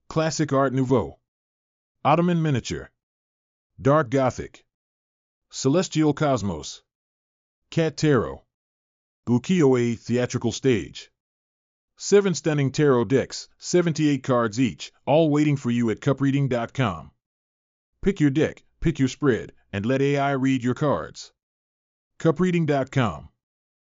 Classic Art Nouveau, Ottoman Miniature, Dark Gothic, Celestial Cosmos, Cat Tarot, Ukiyo-e Theatrical Stage. 7 stunning tarot decks, 78 cards each, all waiting for you at cupreading.com. Pick your deck, pick your spread, and let AI read your cards. cupreading.com